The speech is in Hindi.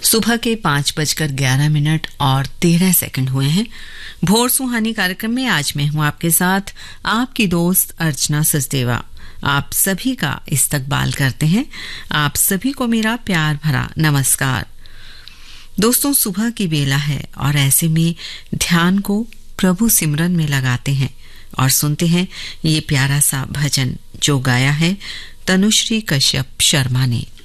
सुबह के 5:11 और 13 सेकंड हुए हैं। भोर सुहानी कार्यक्रम में आज मैं हूं आपके साथ आपकी दोस्त अर्चना सचदेवा। आप सभी का इस्तकबाल करते हैं। आप सभी को मेरा प्यार भरा नमस्कार। दोस्तों, सुबह की बेला है और ऐसे में ध्यान को प्रभु सिमरन में लगाते हैं और सुनते हैं ये प्यारा सा भजन जो गाया है तनुश्री कश्यप शर्मा ने।